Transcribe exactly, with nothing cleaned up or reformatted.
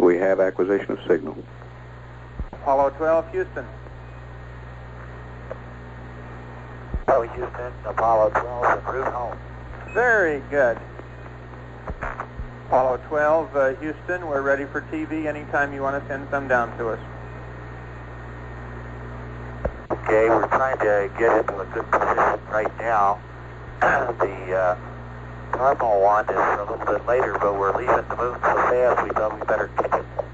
We have acquisition of signal. Apollo twelve, Houston. Apollo Houston, Apollo twelve, en route home. Very good. Apollo twelve, uh, Houston, we're ready for T V anytime you want to send some down to us. Okay, we're trying to get into a good position right now. the uh, normal one is a little bit later, but we're leaving the moon so fast we thought we better catch it